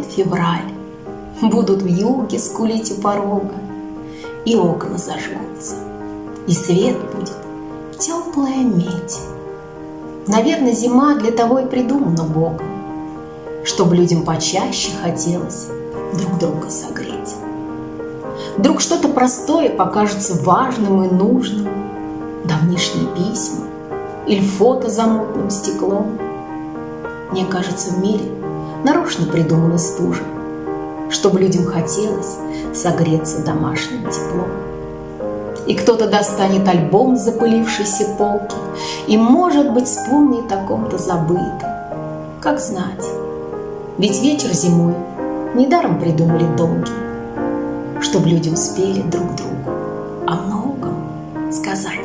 февраль, будут вьюги скулить у порога, и окна зажгутся, и свет будет теплая медь. Наверное, зима для того и придумана Богом, чтобы людям почаще хотелось друг друга согреть. Вдруг что-то простое покажется важным и нужным, давнишние письма или фото за мутным стеклом. Мне кажется, в мире нарочно придумана стужа, чтобы людям хотелось согреться домашним теплом. И кто-то достанет альбом с запылившейся полки и, может быть, вспомнит о ком-то забытом. Как знать, ведь вечер зимой недаром придумали долгий, чтобы люди успели друг другу о многом сказать.